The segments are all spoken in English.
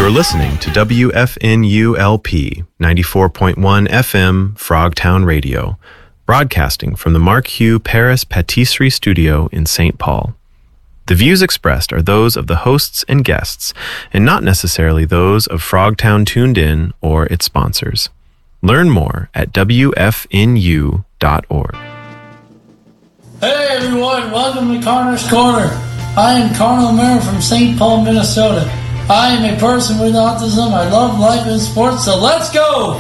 You're listening to WFNULP 94.1 FM Frogtown Radio, broadcasting from the Mark Hugh Paris Patisserie Studio in St. Paul. The views expressed are those of the hosts and guests, and not necessarily those of Frogtown Tuned In or its sponsors. Learn more at WFNU.org. Hey everyone, welcome to Connor's Corner. I am Connor Mayer from St. Paul, Minnesota. I am a person with autism. I love life and sports, so let's go!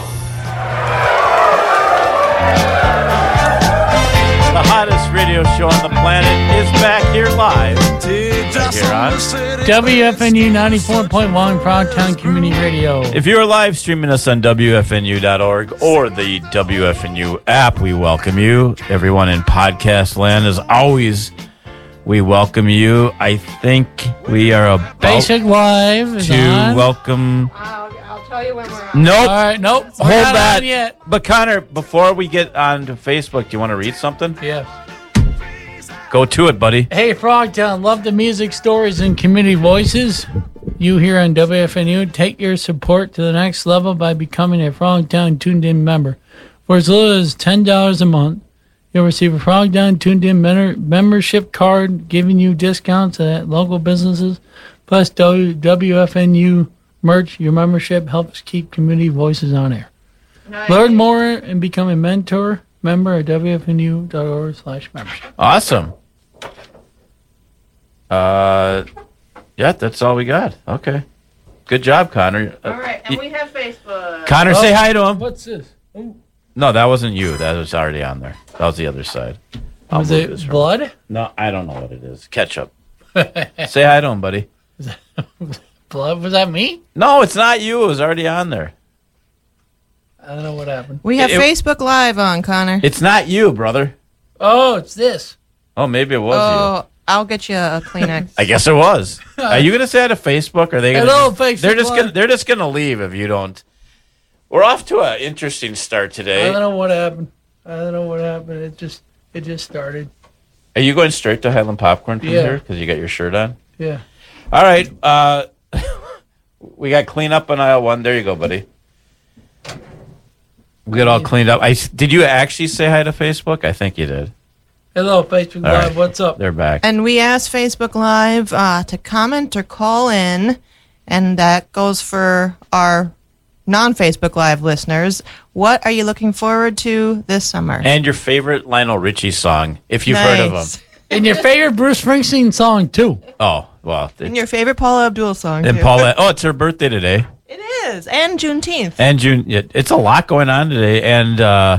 The hottest radio show on the planet is back here live. Right here on WFNU 94.1 Frogtown Community Radio. If you're live streaming us on WFNU.org or the WFNU app, we welcome you. Everyone in podcast land, as always, we welcome you. I think we are about Basic Live is to on. welcome. I'll tell you when we're on. Nope. All right, nope. Hold We're not that. on yet. But Connor, before we get on to Facebook, do you want to read something? Yeah. Go to it, buddy. Hey, Frogtown, love the music, stories, and community voices. You here on WFNU, take your support to the next level by becoming a Frogtown Tuned In member. For as little as $10 a month, you'll receive a Frogtown Tuned In membership card giving you discounts at local businesses, plus WFNU merch. Your membership helps keep community voices on air. Nice. Learn more and become a member at WFNU.org/membership. Awesome. Yeah, that's all we got. Okay. Good job, Connor. All right, and we have Facebook. Connor, say hi to him. What's this? Oh, No, that wasn't you. That was already on there. That was the other side. I'll was move this it from- blood? No, I don't know what it is. Ketchup. Say hi to him, buddy. Blood? Was that me? No, it's not you. It was already on there. I don't know what happened. We have It- Facebook Live on, Connor. It's not you, brother. Oh, it's this. Oh, maybe it was you. Oh, I'll get you a Kleenex. I guess it was. Are you gonna say hi to Facebook? Or are they gonna? Hello, Facebook They're just gonna leave if you don't. We're off to an interesting start I today. don't know what happened. It just started. Are you going straight to Highland Popcorn from Yeah. here because you got your shirt on? Yeah. All right. We got clean up on aisle 1. There you go, buddy. We got all cleaned up. Did you actually say hi to Facebook? I think you did. Hello, Facebook All Live. right. What's up? They're back. And we asked Facebook Live to comment or call in, and that goes for our non-Facebook Live listeners. What are you looking forward to this summer? And your favorite Lionel Richie song, if you've heard of him. Nice. And your favorite Bruce Springsteen song, too. Oh, well. And your favorite Paula Abdul song, And too. Paulette. Oh, it's her birthday today. It is. And Juneteenth. And June. It's a lot going on today. And,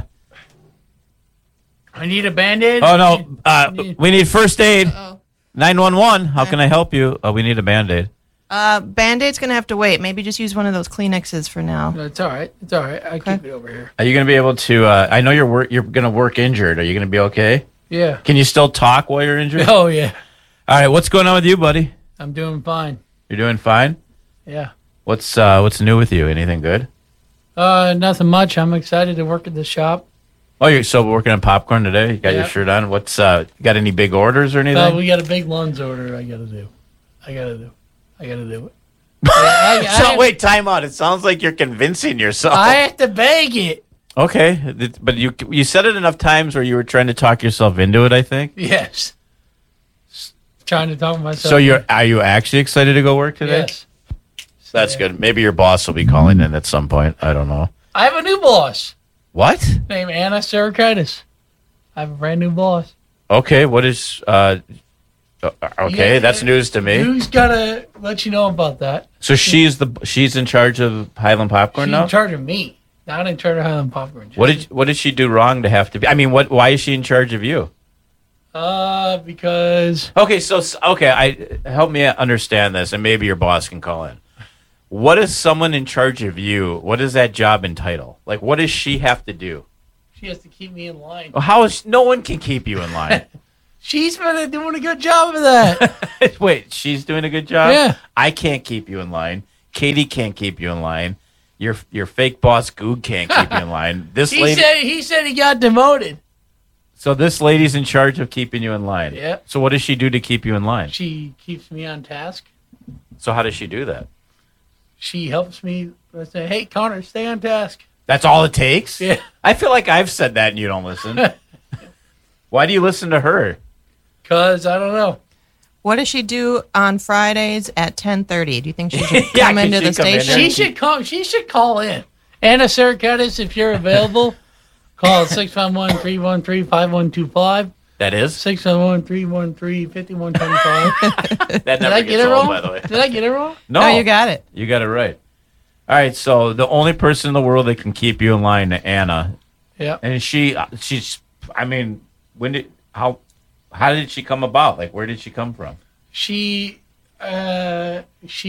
I need a Band-Aid. oh, no. We need first aid. Oh. 911. How can I help you? We need a Band-Aid. Band-Aid's going to have to wait. Maybe just use one of those Kleenexes for now. No, it's all right. I keep it over here. Are you going to be able to? I know you're going to work injured. Are you going to be okay? Yeah. Can you still talk while you're injured? Oh, yeah. All right. What's going on with you, buddy? I'm doing fine. You're doing fine. Yeah. What's new with you? Anything good? Nothing much. I'm excited to work at the shop. Oh, you're still working on popcorn today? You got your Yeah. shirt on. What's you got any big orders or anything? We got a big lunch order I got to do. I got to do it. So wait, time out. It sounds like you're convincing yourself. I have to beg it. Okay, but you said it enough times where you were trying to talk yourself into it, I think. Yes. Trying to talk myself. So are you actually excited to go work today? Yes. That's good. Maybe your boss will be calling in at some point. I don't know. I have a new boss What? named Anna Sarakatis. I have a brand new boss. Okay, what is okay, Yeah, that's news to me. Who's gotta let you know about that? So she's in charge of Highland Popcorn She's now? in charge of me, not in charge of Highland Popcorn. What did she do wrong to have to be? I mean, why is she in charge of you? Because Help me understand this, and maybe your boss can call in. What is someone in charge of you? What does that job entitle? Like, what does she have to do? she has to keep me in line. Well, no one can keep you in line? She's been doing a good job of that. Wait, she's doing a good job? Yeah. I can't keep you in line. Katie can't keep you in line. Your fake boss Goog can't keep you in line. He said he got demoted. So this lady's in charge of keeping you in line. Yeah. So what does she do to keep you in line? She keeps me on task. So how does she do that? she helps me. I say, hey, Connor, stay on task. That's all it takes? Yeah. I feel like I've said that and you don't listen. Why do you listen to her? Because I don't know. What does she do on Fridays at 10:30? Do you think she should Yeah, come could into she the come in station? there? She should call in. Anna Sarakatis, if you're available, call 651-313-5125. That is? 651-313-5125. That Did I never get gets it old, wrong? by the way. Did I get it wrong? No, you got it. You got it right. All right, so the only person in the world that can keep you in line, Anna, Yeah. and she's. I mean, how did she come about? Like, where did she come from? She's a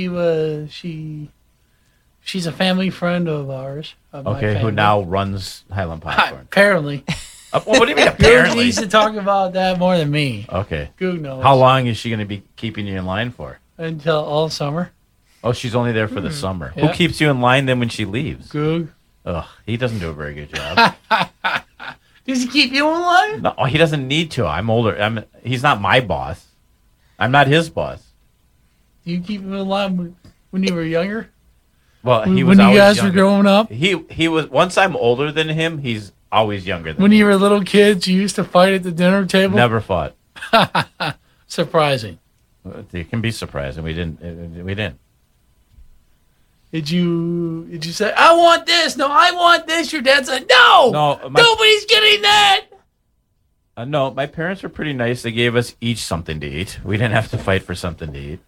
family friend of ours. Of my Okay, who family. now runs Highland Popcorn? Apparently. Well, what do you mean Goog apparently? needs to talk about that more than me. Okay. Goog knows. How long is she going to be keeping you in line for? Until all summer. Oh, she's only there for the summer. Yeah. Who keeps you in line then when she leaves? Goog. Ugh, he doesn't do a very good job. Does he keep you in line? No, he doesn't need to. I'm older. He's not my boss. I'm not his boss. Do you keep him in line when you were younger? Well, he When was you always guys younger. were growing up? He was. Once I'm older than him, he's always younger than When me. you were little kids, you used to fight at the dinner table? Never fought. Surprising. It can be surprising. We didn't. Did you say, I want this? No, I want this. Your dad said, no, No, nobody's getting that. No, my parents were pretty nice. They gave us each something to eat. We didn't have to fight for something to eat.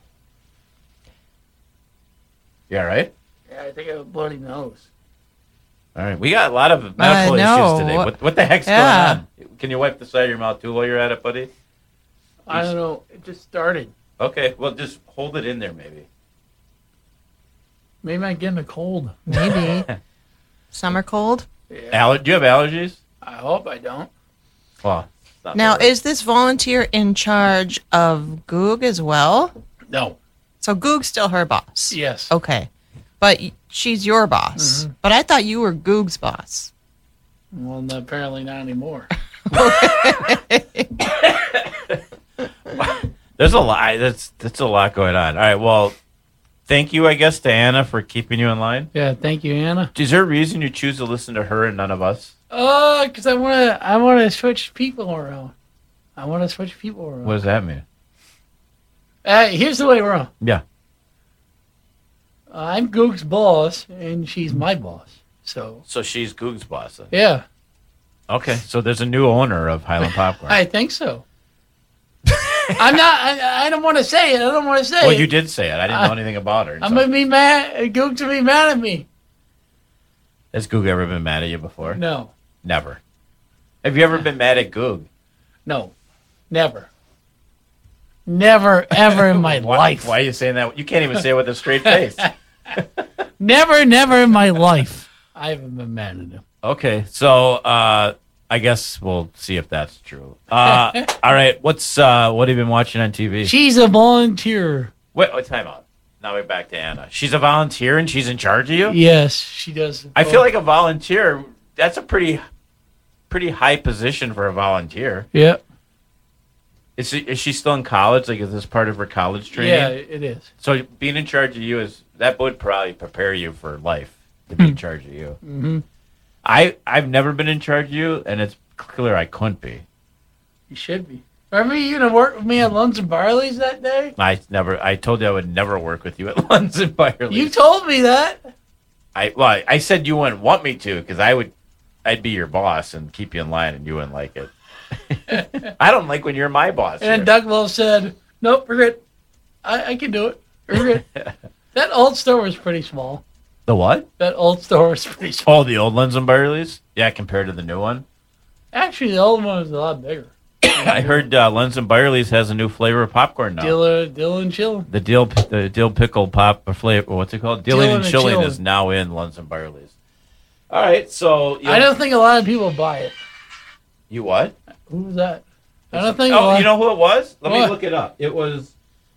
Yeah, right? Yeah, I think I have a bloody nose. All right. We got a lot of medical know. issues today. What the heck's Yeah. going on? Can you wipe the side of your mouth too while you're at it, buddy? I don't know. It just started. Okay. Well, just hold it in there, maybe. Maybe I'm getting a cold. Maybe. Summer cold? Yeah. Do you have allergies? I hope I don't. Well, it's not Now, very- is this volunteer in charge of Goog as well? No. So Goog's still her boss? Yes. Okay. But she's your boss. Mm-hmm. But I thought you were Goog's boss. Well, apparently not anymore. There's a lot. That's a lot going on. All right. Well, thank you, I guess, to Anna for keeping you in line. Yeah, thank you, Anna. Is there a reason you choose to listen to her and none of us? Because I want to switch people around. What does that mean? Here's the way around. Yeah. I'm Goog's boss, and she's my boss. So, So she's Goog's boss. Then. yeah, Okay. So there's a new owner of Highland Popcorn. I think so. I'm not. I don't want to say it. I don't want to say Well, it. you did say it. I didn't know anything about her. I'm gonna be mad. Goog's gonna be mad at me. Has Goog ever been mad at you before? No, Never. Have you ever been mad at Goog? no, never, never, ever in my life. Why are you saying that? You can't even say it with a straight face. Never, never in my life. I haven't been mad at him. Okay, so I guess we'll see if that's true. All right, what have you been watching on TV? She's a volunteer. Wait, time out. Now we're back to Anna. She's a volunteer and she's in charge of you? Yes, she does. I feel like a volunteer, that's a pretty high position for a volunteer. Yeah, Is she still in college? Like, is this part of her college training? yeah, it is. So being in charge of you that would probably prepare you for life to be in charge of you. Mm-hmm. I've never been in charge of you, and it's clear I couldn't be. You should be. Remember you gonna work with me at Lunds and Barley's that day? I told you I would never work with you at Lunds and Byerly's. You told me that. I said you wouldn't want me to because I'd be your boss and keep you in line, and you wouldn't like it. I don't like when you're my boss. And then Doug Love said, "Nope, we're good. I can do it. We're good." That old store was pretty small. The what? That old store was pretty small. Oh, the old Lunds and Byerly's? Yeah, compared to the new one. Actually, the old one was a lot bigger. I heard Lunds and Byerly's has a new flavor of popcorn now. Dill and chill. The dill pickle pop or flavor. What's it called? Dilling and chilling Chillin'. is now in Lunds and Byerly's. All right, so I don't think a lot of people buy it. you what? Who was that? I don't think. a Oh, lot. you know who it was? Let me What? look it up. It was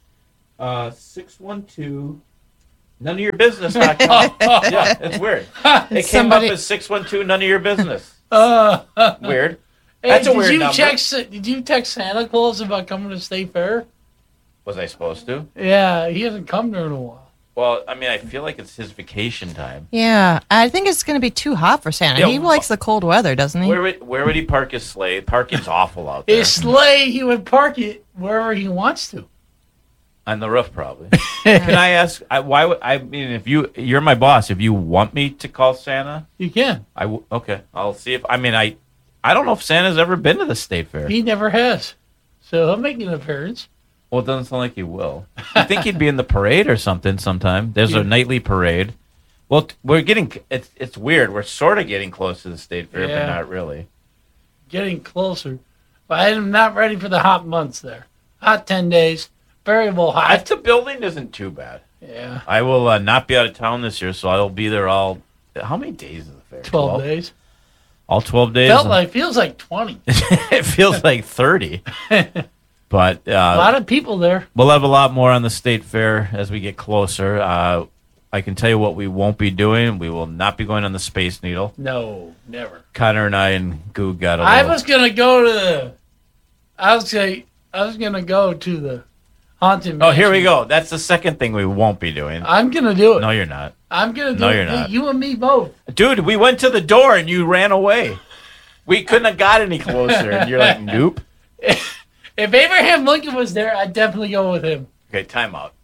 612. None of your business. Yeah, it's weird. It came Somebody- up as 612. None of your business. Weird. Hey, That's a did weird you number. Did you text Santa Claus about coming to State Fair? Was I supposed to? Yeah, he hasn't come there in a while. Well, I mean, I feel like it's his vacation time. Yeah, I think it's going to be too hot for Santa. Yeah, He likes the cold weather, doesn't he? Where would he park his sleigh? Parking's awful out there. His sleigh, he would park it wherever he wants to. On the roof, probably. Can I ask? Why would I mean? If you're my boss, if you want me to call Santa, You can. okay. I'll see if I don't know if Santa's ever been to the state fair. He never has. So he'll make an appearance. Well, it doesn't sound like he will. I think he'd be in the parade or something sometime. There's a nightly parade. Well, we're getting it's weird. We're sort of getting close to the state fair, Yeah. but not really. Getting closer. But I am not ready for the hot months there. Hot 10 days. Variable hot. The building isn't too bad. Yeah. I will not be out of town this year, so I'll be there all. How many days is the fair? 12 days. All 12 days. Feels like 20. It feels like 30. But A lot of people there. we'll have a lot more on the state fair as we get closer. I can tell you what we won't be doing. We will not be going on the Space Needle. No, never. Connor and I and Goo got a I little- was gonna go to the. I was gonna go to the haunted. Oh, here we mansion. go. That's the second thing we won't be doing. I'm gonna do it. No, you're not. I'm gonna do No, it. you're not. You and me both. Dude, we went to the door and you ran away. We couldn't have got any closer. And you're like, nope. If Abraham Lincoln was there, I'd definitely go with him. Okay, time out.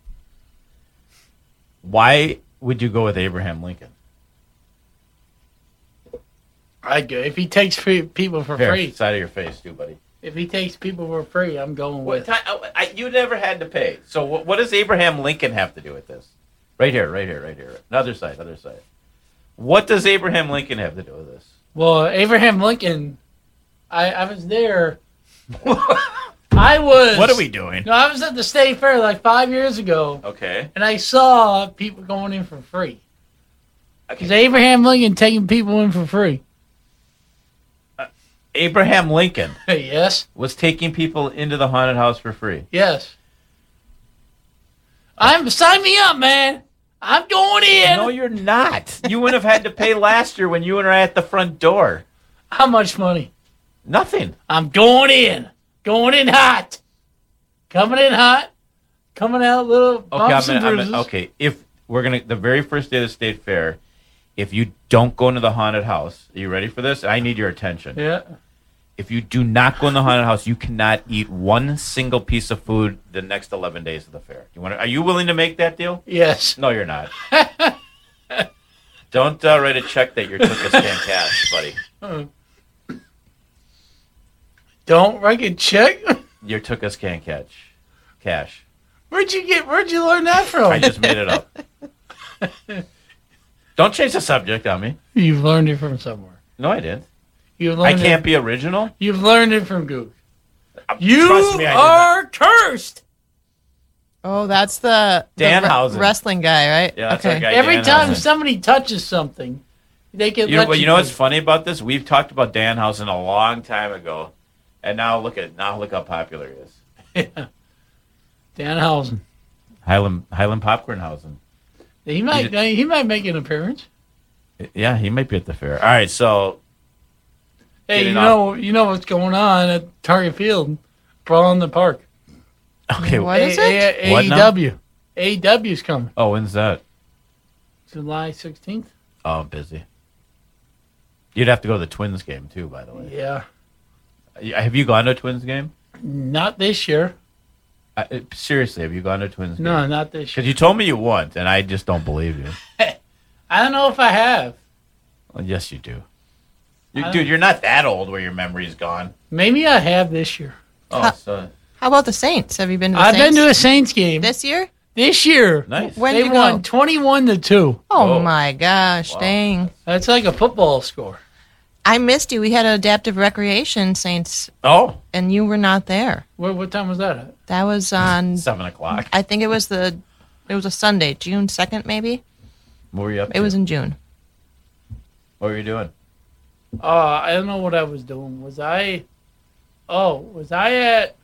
Why would you go with Abraham Lincoln? I'd go if he takes people for Here, free. side of your face, too, buddy. If he takes people for free, I'm going with. You never had to pay. So what does Abraham Lincoln have to do with this? Right here, right here, right here. Other side, other side. What does Abraham Lincoln have to do with this? Well, Abraham Lincoln, I was there. I was. What are we doing? No, I was at the state fair like 5 years ago, Okay. and I saw people going in for free. Because Okay. Abraham Lincoln taking people in for free. Abraham Lincoln Yes, was taking people into the haunted house for free. yes. Sign me up, man. I'm going in. No, you're not. You wouldn't have had to pay last year when you and I at the front door. How much money? Nothing. I'm going in. Going in hot. Coming in hot. Coming out little bumps and bruises. Okay. If we're gonna the very first day of the state fair, if you don't go into the haunted house, are you ready for this? I need your attention. Yeah. If you do not go in the haunted house, you cannot eat one single piece of food the next 11 days of the fair. Are you willing to make that deal? Yes. No, you're not. Don't write a check that your tickets can't cash, buddy. Don't write a check. Your tickets can't cash. Where'd you learn that from? I just made it up. Don't change the subject on me. You've learned it from somewhere. No, I didn't. You've I learned can't be original. You've learned it from Goog. You Trust me, I did not. are cursed. Oh, that's the Danhausen. wrestling guy, right? Yeah, that's our guy. Every Dan time Housen. somebody touches something, they can You know, let you know what's do it. funny about this? We've talked about Danhausen a long time ago, and now look how popular he is. Danhausen. Highland Popcornhausen. He might make an appearance. Yeah, he might be at the fair. All right, so Hey, Getting you know what's going on at Target Field, Brawl in the Park. okay. What is it? What now? AEW. AEW's coming. Oh, when's that? July 16th. Oh, I'm busy. You'd have to go to the Twins game too, by the way. Yeah. Have you gone to a Twins game? Not this year. Seriously, have you gone to a Twins game? No, not this Because year. you told me you once, and I just don't believe you. I don't know if I have. Well, yes, you do. I Dude, you're not that old where your memory's gone. Maybe I have this year. Oh, so How about the Saints? Have you been to the I've Saints been to a Saints game this year? this year. nice. When They did you won go? 21-2. Oh Oh. my gosh, Wow. dang. That's like a football score. I missed you. We had adaptive recreation Saints, Oh, and you were not there. What time was that at? That was on, 7:00. I think it was a Sunday, June 2nd, maybe? What were you up to? It was in June. What were you doing? I don't know what I was doing. Was I at?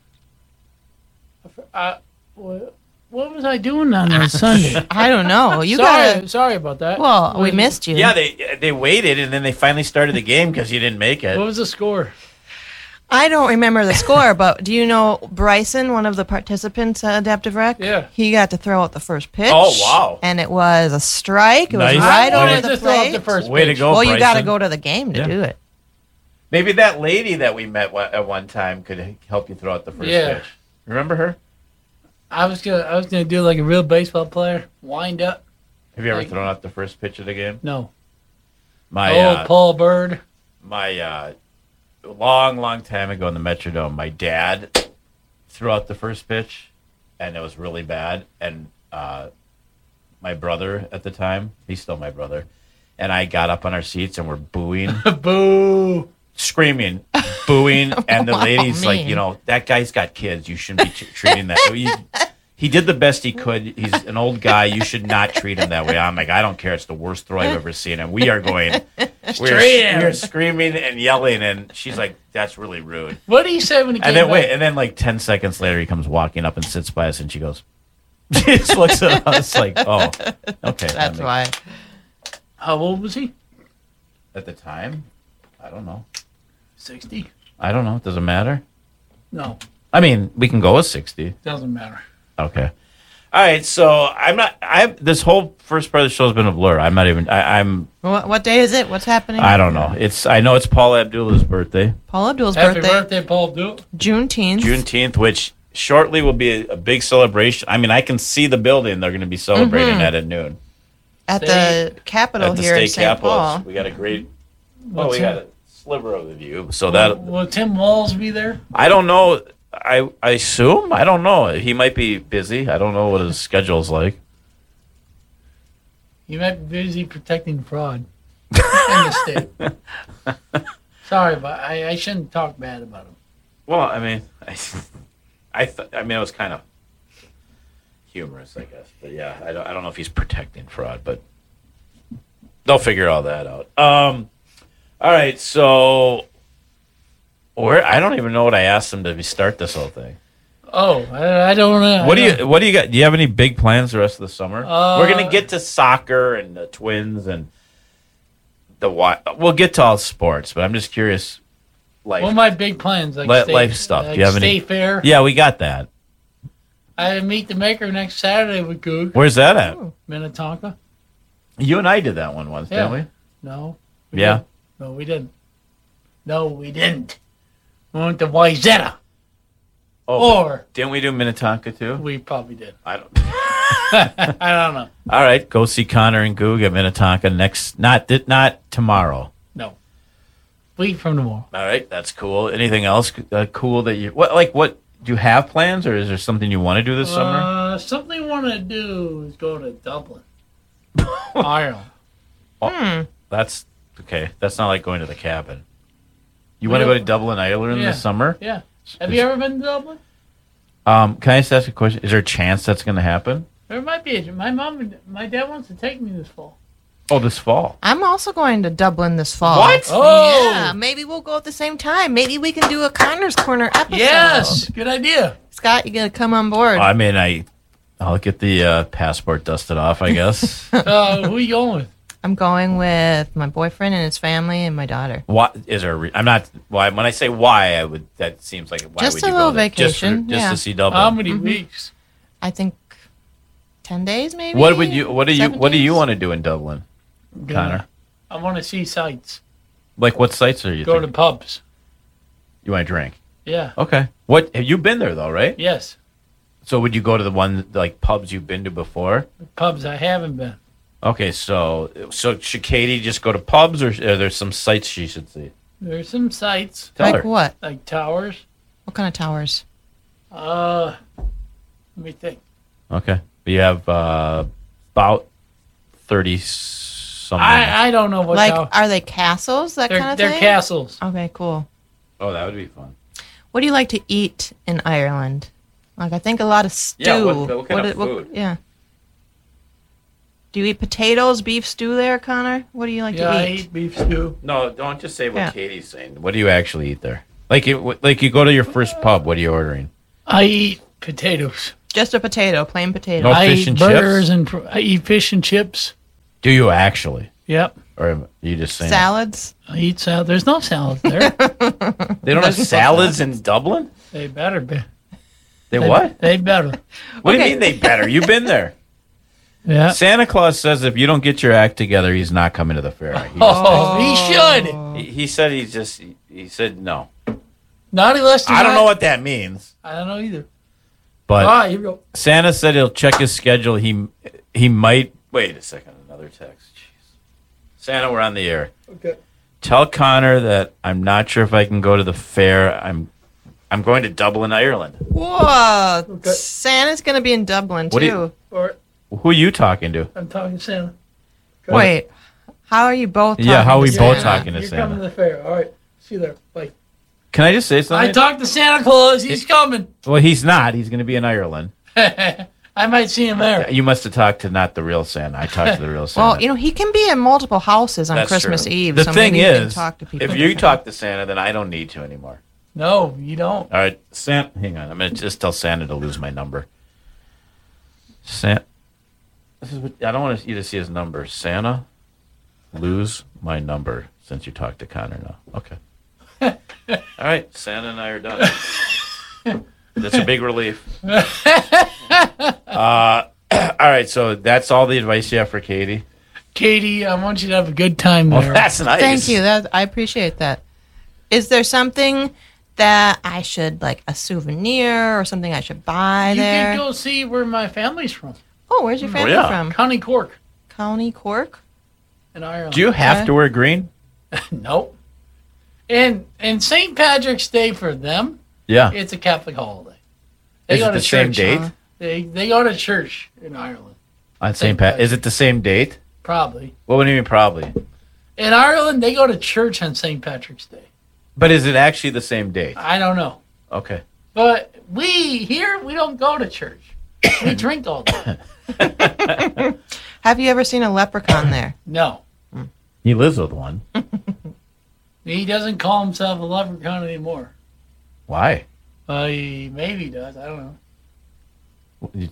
What was I doing on that Sunday? I don't know. You sorry, got sorry about that. well, we missed you. Yeah, they waited, and then they finally started the game because you didn't make it. What was the score? I don't remember the score, but do you know Bryson, one of the participants at Adaptive Rec? Yeah. He got to throw out the first pitch. Oh, wow. And it was a strike. It Nice. was right I over wanted the to throw out plate. the first Way to pitch. go, Well, you got to Bryson. go to the game to Yeah. do it. Maybe that lady that we met at one time could help you throw out the first Yeah. pitch. Remember her? I was gonna do like a real baseball player, wind up. Have you ever Like- thrown out the first pitch of the game? No. My Paul Bird. long time ago in the Metrodome, my dad threw out the first pitch, and it was really bad. And my brother at the time, he's still my brother, and I got up on our seats and we're booing, Boo. screaming, booing, and the Wow, lady's like, mean. you know, that guy's got kids. You shouldn't be treating that. He did the best he could. He's an old guy. You should not treat him that way. I'm like, I don't care. It's the worst throw I've ever seen. And we are going, we're screaming and yelling. And she's like, that's really rude. What did he say when he came And then back? and then like 10 seconds later, he comes walking up and sits by us, and she goes, she just looks at us like, oh, okay. That's why. How old was he? At the time, I don't know. 60? I don't know. Does it matter? No, I mean, we can go with 60. doesn't matter. Okay. All right. So this whole first part of the show has been a blur. I'm not even, I'm, What day is it? What's happening? I don't know. I know it's Paul Abdullah's birthday, Paul Abdul's Happy birthday, birthday, Paul Abdul. Juneteenth. Juneteenth, which shortly will be a big celebration. I mean, I can see the building they're going to be celebrating that at noon at the State- Capitol at the here in state St. capitol. Paul. We got a great, What's we it? got a sliver of the view. So that, Will Tim Walls be there? I don't know. I assume, I don't know. He might be busy. I don't know what his schedule's like. He might be busy protecting fraud in the state. Sorry, but I shouldn't talk bad about him. Well, I mean, I mean, it was kind of humorous, I guess. But yeah, I don't know if he's protecting fraud, but they'll figure all that out. All right, so I don't even know what I asked him to start this whole thing. Oh, I don't know. What do you got? Do you have any big plans the rest of the summer? We're gonna get to soccer and the Twins and we'll get to all sports, but I'm just curious. What are my big plans? Like Life stuff. Like Do you have stay any? fair. Yeah, we got that. I meet the maker next Saturday with Goog, Where's that at? Minnetonka. You and I did that one once, Yeah. didn't we? No. Yeah. didn't. No, we didn't. No, we didn't. We went to Wyzetta. Oh, Or didn't we do Minnetonka too? we probably did. I don't. I don't know. All right, go see Connor and Goog at Minnetonka next. Not tomorrow. No. Week from tomorrow. All right, that's cool. Anything else cool that you what do you have plans, or is there something you want to do this summer? Something I want to do is go to Dublin, Ireland. That's okay. That's not like going to the cabin. You want to go to Dublin, Ireland Yeah. this summer? Yeah. Have you ever been to Dublin? Can I just ask a question? Is there a chance that's going to happen? There might be. My dad wants to take me this fall. Oh, this fall. I'm also going to Dublin this fall. What? Oh. Yeah, maybe we'll go at the same time. Maybe we can do a Connor's Corner episode. Yes. Good idea. Scott, you gotta come on board. I mean, I'll get the passport dusted off, I guess. Who are you going with? I'm going with my boyfriend and his family and my daughter. What is there? I'm not. Why? When I say why, I would. That seems like why Just would a you little go there? vacation, Just yeah. to see Dublin. How many weeks? I think 10 days, maybe. What do you 7 want days? to do in Dublin, Connor? I want to see sights. Like what sites are you? Go to thinking? pubs. You want to drink? Yeah. Okay. What have you been there though, right? Yes. So would you go to the one like pubs you've been to before? Pubs I haven't been. Okay, so should Katie just go to pubs, or are there some sites she should see? There's some sites Tell Like her. what? like towers. What kind of towers? Let me think. Okay, you have about 30 something. I don't know what Like, tower. are they castles? That kind of They're thing? castles. Okay, cool. Oh, that would be fun. What do you like to eat in Ireland? Like, I think a lot of stew. Yeah, what kind of food? Yeah. Do you eat potatoes, beef stew there, Connor? What do you like Yeah, to I eat? eat beef stew. No, don't just say what Yeah. Katie's saying. What do you actually eat there? Like you go to your first pub. What are you ordering? I eat potatoes. Just a potato, plain potato. No I fish eat and burgers chips? and I eat fish and chips. Do you actually? Yep. Or are you just saying Salads. I eat salad. There's no salad there. they don't have salads in Dublin? They better be. They what? They better. What do you Okay. mean they better? You've been there. Yeah. Santa Claus says if you don't get your act together, he's not coming to the fair. He should. He said he said no. Not unless I don't know what that means. I don't know either. But All right, here we go. Santa said he'll check his schedule. He might wait a second. Another text. Jeez. Santa, we're on the air. Okay. Tell Connor that I'm not sure if I can go to the fair. I'm going to Dublin, Ireland. Whoa. Okay. Santa's going to be in Dublin, What do too. you- All right. Who are you talking to? I'm talking to Santa. Wait. How are you both talking Yeah, how are we to both Santa? talking to You're coming to Santa? the fair. All right. See you there. Bye. Can I just say I something? talked to Santa Claus. He's coming. Well, he's not. He's going to be in Ireland. I might see him there. You must have talked to not the real Santa. I talked to the real Santa. Well, you know, he can be in multiple houses on That's Christmas true. Eve. The so thing maybe you can is, talk to people if you different. talk to Santa, then I don't need to anymore. No, you don't. All right, Santa. Hang on. I'm going to just tell Santa to lose my number. Santa. This is what, I don't want you to see his number. Santa, lose my number since you talked to Connor now. Okay. All right, Santa and I are done. That's a big relief. All right, so that's all the advice you have for Katie. Katie, I want you to have a good time Oh, there. that's nice. Thank you. I appreciate that. Is there something that I should, like a souvenir or something I should buy You there? can go see where my family's from. Oh, where's your family yeah. from? County Cork County Cork? in Ireland. Do you have Okay. to wear green? Nope. And St. Patrick's Day for them, Yeah. it's a Catholic holiday. They Is go it to the same church. date? They go to church in Ireland, On St. St. Pat. Patrick. Is it the same date? probably. What would you mean probably? In Ireland, they go to church on St. Patrick's Day. But is it actually the same date? I don't know. Okay. But we don't go to church. We drink all day. Have you ever seen a leprechaun there? No. He lives with one. He doesn't call himself a leprechaun anymore. Why? He maybe does. I don't know.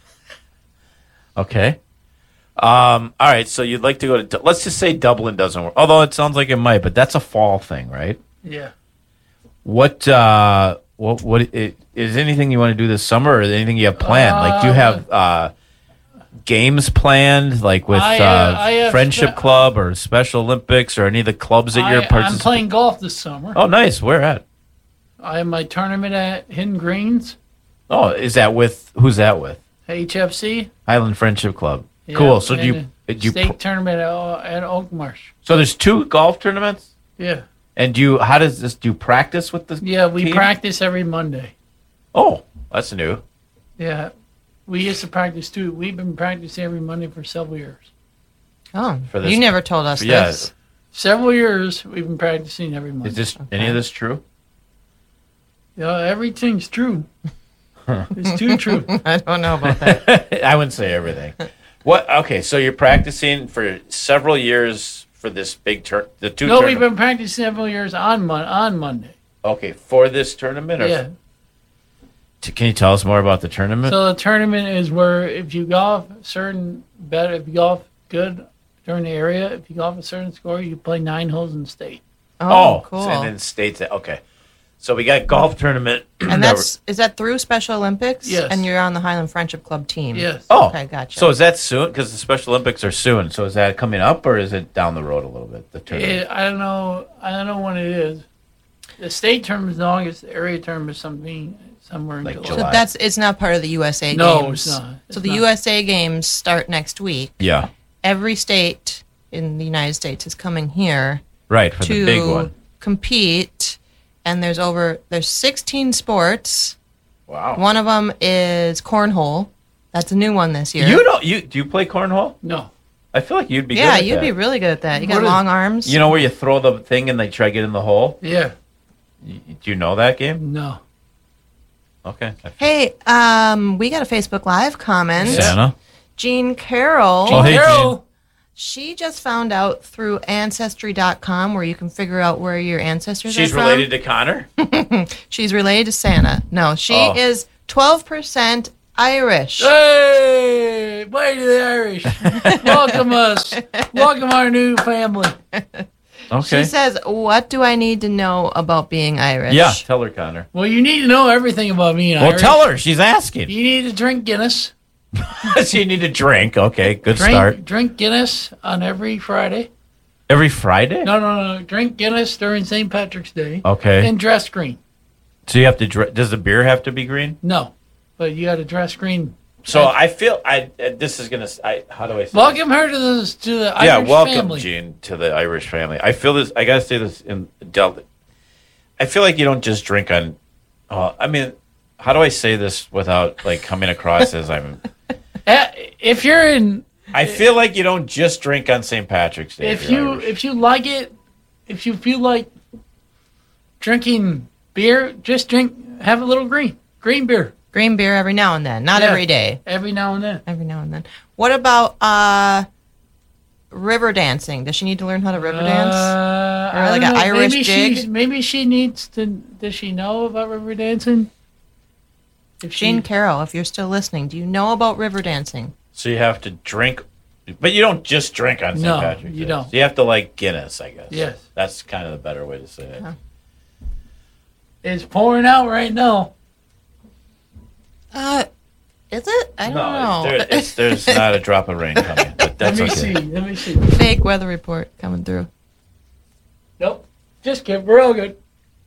Okay. All right. So you'd like to go to, let's just say Dublin doesn't work. Although it sounds like it might, but that's a fall thing, right? Yeah. What is anything you want to do this summer or anything you have planned? Like, do you have games planned, like with I have Friendship Club or Special Olympics or any of the clubs that you're I'm participating? playing golf this summer. Oh, nice. Where at? I have my tournament at Hidden Greens, Oh, is that with, who's that with? HFC. Highland Friendship Club. Yeah, Cool. So do and you state tournament at Oak Marsh. so there's 2 golf tournaments? Yeah. And how does this, do you practice with the Yeah, we team? practice every Monday. Oh, that's new. Yeah. We used to practice too. We've been practicing every Monday for several years. Oh, For this- you never told us Yeah. this. Several years we've been practicing every Monday. Is this any of this true? Yeah, everything's true. It's too true. I don't know about that. I wouldn't say everything. What? Okay, so you're practicing for several years for this big the 2 No, we've tournaments. been practicing several years on Monday. Okay, for this tournament? Or Yeah. Can you tell us more about the tournament? So the tournament is where if you golf if you golf good during the area, if you golf a certain score, you play 9 holes in state. Oh, cool. And then states that. Okay. So we got golf tournament. And is that through Special Olympics? Yes. And you're on the Highland Friendship Club team? Yes. Oh, Okay, gotcha. So is that soon? Because the Special Olympics are soon. So is that coming up or is it down the road a little bit? The tournament. I don't know. I don't know when it is. The state tournament is in August. The area tournament is somewhere in Like So July. July. it's not part of the USA No, Games. it's not. So It's the not. USA Games start next week. Yeah. Every state in the United States is coming here Right for the big to one. compete, and there's 16 sports. Wow. One of them is cornhole. That's a new one this year. Do you play cornhole? No. I feel like you'd be. Yeah, good at you'd that. be really good at that. You got What is- long arms. You know where you throw the thing and they try to get in the hole? Yeah. Do you know that game? No. Okay. Hey, we got a Facebook Live comment. Santa? Jean Carroll. Oh, hey, Carol. She just found out through Ancestry.com where you can figure out where your ancestors She's are from. related to Connor? She's related to Santa. No, she Oh. is 12% Irish. Hey! Way to the Irish. Welcome us. Welcome our new family. Okay. She says, "What do I need to know about being Irish?" Yeah, tell her, Connor. Well, you need to know everything about being Well, Irish. tell her. She's asking. You need to drink Guinness. So you need to drink. Okay, good start. Drink Guinness on every Friday. Every Friday? No. Drink Guinness during St. Patrick's Day. Okay. And dress green. So you have to does the beer have to be green? No, but you got to dress green. So I feel this is going to how do I say Welcome her to the Irish yeah, welcome family. Gene to the Irish family. I feel this I got to say this in Delta. I feel like you don't just drink on I mean, how do I say this without like coming across as I'm If you're in I feel like you don't just drink on St. Patrick's Day. if you like it, if you feel like drinking beer, just have a little green beer Green beer every now and then, not Yeah. every day. every now and then. Every now and then. What about river dancing? Does she need to learn how to river dance? Or I like don't an know. Irish maybe jig? Maybe she needs to. Does she know about river dancing? If Jane Carroll, if you're still listening, do you know about river dancing? So you have to drink but you don't just drink on St. No, Patrick's Day. you don't. So you have to like Guinness, I guess. Yes. That's kind of the better way to say it. Huh. It's pouring out right now. Is it? I don't know. There's not a drop of rain coming, but that's okay. Let me see. Fake weather report coming through. Nope. Just kidding. We're all good.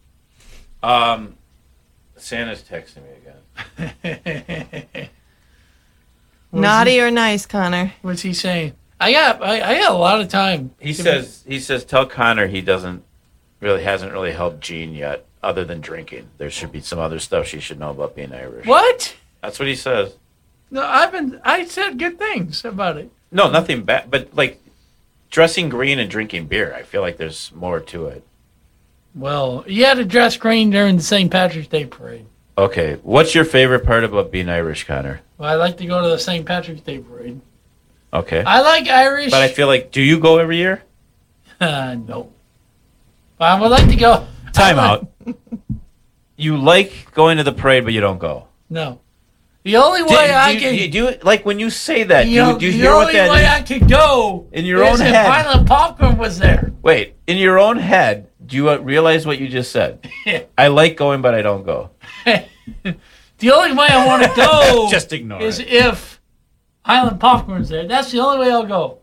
Santa's texting me again. Naughty or nice, Connor? What's he saying? I got a lot of time. He says tell Connor he hasn't really helped Jean yet, other than drinking. There should be some other stuff she should know about being Irish. What? That's what he says. No, I said good things about it. No, nothing bad, but like dressing green and drinking beer. I feel like there's more to it. Well, you had to dress green during the St. Patrick's Day parade. Okay, what's your favorite part about being Irish, Connor? Well, I like to go to the St. Patrick's Day parade. Okay, I like Irish. but I feel like, do you go every year? No. But I would like to go. Time out. You like going to the parade, but you don't go. No. The only way I can. do you, like when you say that? Do you the hear what only that way is? I could go In your is own if head. Highland Popcorn was there. Wait, in your own head, do you realize what you just said? I like going, but I don't go. The only way I want to go Just ignore is it. if Highland Popcorn's there. That's the only way I'll go.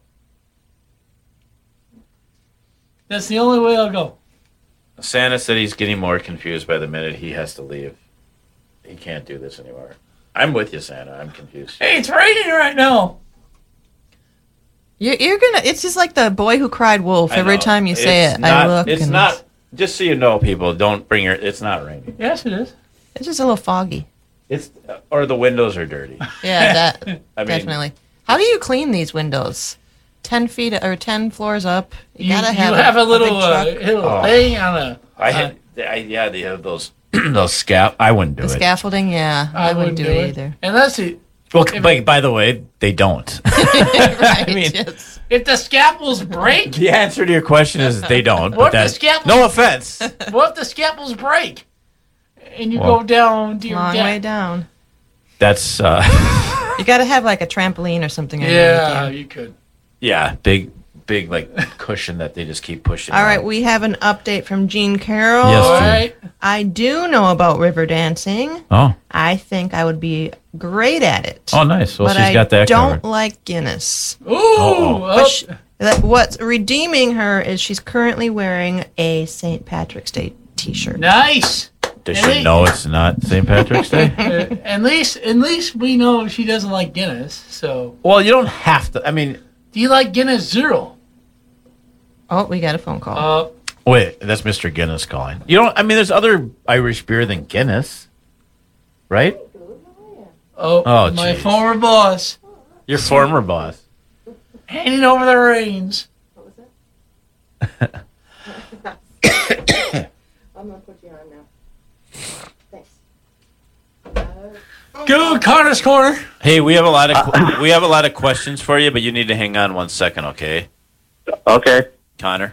That's the only way I'll go. Santa said he's getting more confused by the minute he has to leave. He can't do this anymore. I'm with you, Santa. I'm confused. Hey, it's raining right now. You're gonna. It's just like the boy who cried wolf. I Every know. time you say It's it, not, I look. It's and not. Just so you know, people, don't bring your. It's not raining. Yes, it is. It's just a little foggy. It's or the windows are dirty. Yeah, that I mean, definitely. How do you clean these windows? 10 feet or 10 floors up. You gotta have a little, big truck. Oh. thing on a. Yeah, they have those those I wouldn't do The it. scaffolding, yeah, I wouldn't do it either. Unless it. Well, by the way, they don't. Right, mean- yes. If the scalpels break, The answer to your question is they don't. What But if the scalpel- no offense. what if the scalpels break? And you Well, go down to your Long death? way down. That's You gotta have like a trampoline or something. Yeah, you could. yeah, big like cushion that they just keep pushing. All right, around. we have an update from Jean Carroll. Yes, All Jean. right. I do know about river dancing. Oh, I think I would be great at it. oh, nice. Well, but she's got I that don't covered. like Guinness. Ooh. Uh-oh. up. What's redeeming her is she's currently wearing a St. Patrick's Day t-shirt. Nice. Does she know it's not St. Patrick's Day? At least we know she doesn't like Guinness. So, Well, you don't have to. I mean, do you like Guinness Zero? Oh, we got a phone call. wait, that's Mr. Guinness calling. You don't. I mean, there's other Irish beer than Guinness, right? Oh, my geez. former boss Your former boss. handing over the reins. I'm gonna put you on now. Thanks. Go Connor's Corner. Hey, we have a lot of questions for you, but you need to hang on 1 second, okay? Okay. Connor,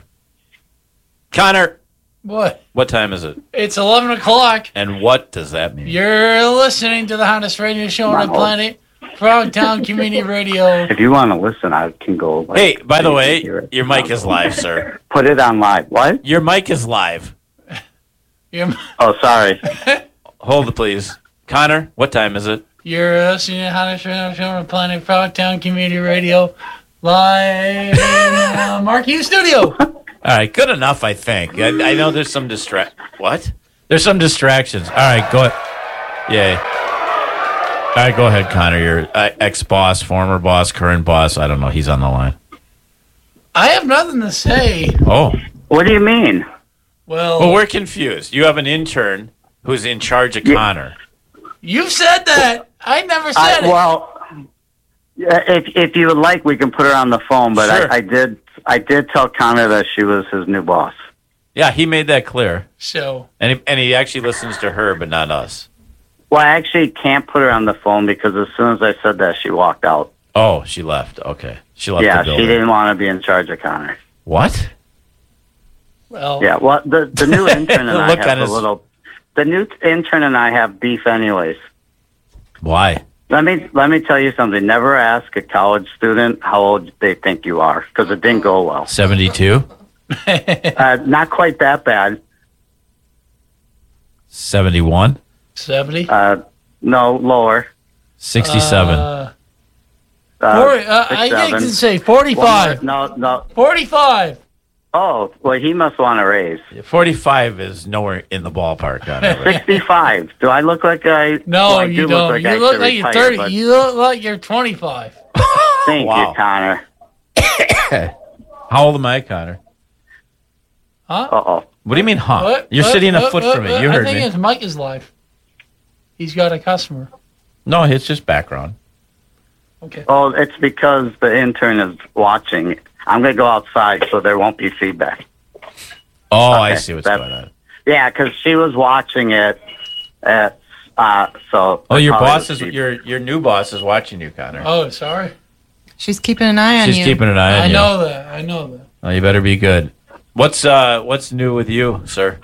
What? what time is it? It's 11 o'clock. And what does that mean? You're listening to the hottest radio show on the planet, Frogtown Community Radio. If you want to listen, I can go. Like, Hey, by the way, hear it. your mic is live, sir. Put it on live. What? Your mic is live. You're, Oh, sorry. Hold it, please. Connor, what time is it? you're listening to Hottest Show on the Planet, Frogtown Community Radio, live in Mark Hughes Studio. All right, good enough, I think. I know there's some What? There's some distractions. All right, go ahead. Yay. All right, go ahead, Connor. Your ex-boss, former boss, current boss. I don't know. He's on the line. I have nothing to say. Oh. What do you mean? Well, we're confused. You have an intern who's in charge of Connor. You said that. I never said it. Well, yeah, if you would like, we can put her on the phone. But Sure. I did tell Connor that she was his new boss. Yeah, he made that clear. So, And he actually listens to her, but not us. Well, I actually can't put her on the phone because as soon as I said that, she walked out. Oh, she left. Okay. She left Yeah, the building. she didn't want to be in charge of Connor. What? well, Yeah, well, the new intern and I Look at have a his- little. The new intern and I have beef, anyways. Why? Let me tell you something. Never ask a college student how old they think you are because it didn't go well. 72? Not quite that bad. 71? 70. No, lower. 67. Uh, I think 67. to say 45. No. 45. Oh, well, he must want a raise. 45 is nowhere in the ballpark, Connor. 65. Do I look like I? No, well, I you do don't. Look like You I look should like you're retire, 30. but You look like you're 25. Thank Wow. you, Connor. How old am I, Connor? Huh? Uh-oh. What do you mean, huh? What? You're What? sitting a What? foot What? from me. What? You heard I think me. his mic is live. He's got a customer. No, it's just background. Okay. Oh, it's because the intern is watching. I'm going to go outside so there won't be feedback. Oh, I Okay, see what's that's- going on. Yeah, because she was watching it. So. Oh, your probably boss was is your new boss is watching you, Connor. Oh, sorry. She's keeping an eye on She's you. keeping an eye on I you. know that. I know that. Oh, you better be good. What's new with you, sir?